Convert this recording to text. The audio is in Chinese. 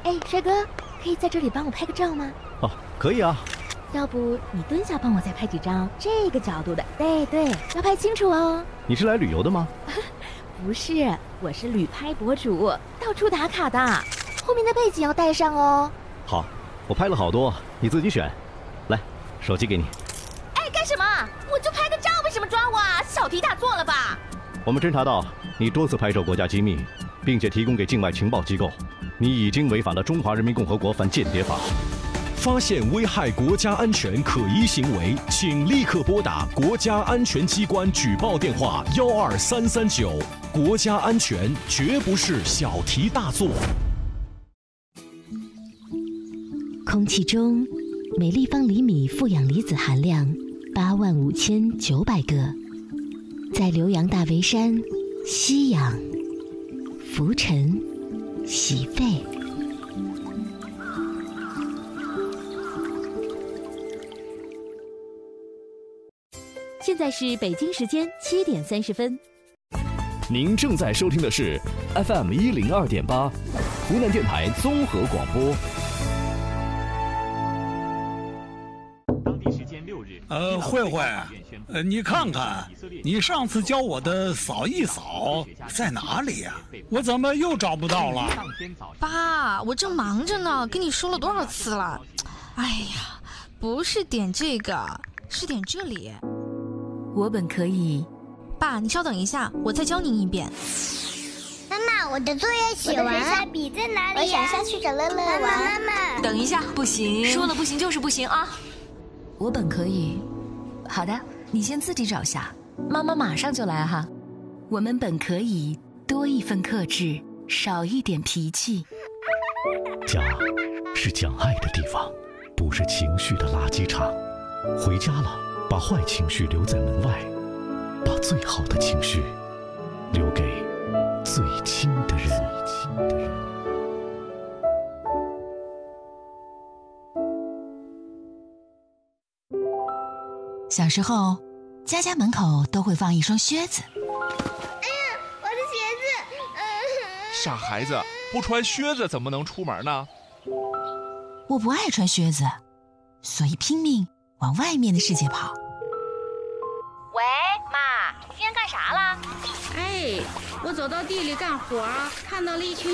哎，帅哥，可以在这里帮我拍个照吗？ 哦，可以啊。 要不你蹲下帮我再拍几张这个角度的。对，要拍清楚哦。 你是来旅游的吗？ 不是，我是旅拍博主，到处打卡的。后面的背景要带上哦。 好，我拍了好多，你自己选。来，手机给你。 哎，干什么？我就拍个照，为什么抓我啊？小题大做了吧？ 我们侦查到你多次拍摄国家机密，并且提供给境外情报机构，你已经违反了《中华人民共和国反间谍法》。 发现危害国家安全可疑行为，请立刻拨打国家安全机关举报电话12339。国家安全绝不是小题大做。 空气中每立方厘米负氧离子含量85900个，在浏阳大围山吸氧、浮沉、洗肺。 现在是北京时间7点30分。 您正在收听的是 FM 102.8，湖南电台综合广播。 当地时间6日， 慧慧，你看看，你上次教我的扫一扫在哪里呀？我怎么又找不到了？ 爸，我正忙着呢，跟你说了多少次了？哎呀，不是点这个，是点这里。 我本可以。 爸，你稍等一下，我再教您一遍。 妈妈，我的作业写完了。学笔在哪里呀？我想下去找乐乐玩。妈妈， 等一下，不行，说了不行就是不行啊。 我本可以。好的，你先自己找下，妈妈马上就来哈。 我们本可以多一份克制，少一点脾气。 家是讲爱的地方，不是情绪的垃圾场。回家了，把坏情绪留在门外，把最好的情绪留给最亲的人。 小时候，家家门口都会放一双靴子。 哎呀，我的鞋子！ 傻孩子，不穿靴子怎么能出门呢？ 我不爱穿靴子，所以拼命往外面的世界跑。 喂，妈，你今天干啥了？ 哎，我走到地里干活，看到了一群